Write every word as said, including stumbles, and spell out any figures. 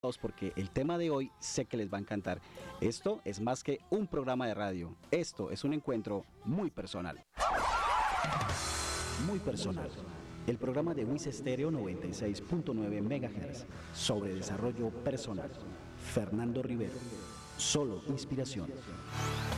porque el tema de hoy sé que les va a encantar. Esto es más que un programa de radio. Esto es un encuentro muy personal. Muy personal. El programa de Wiz Estéreo noventa y seis punto nueve megahertz sobre desarrollo personal. Fernando Rivero. Solo inspiración.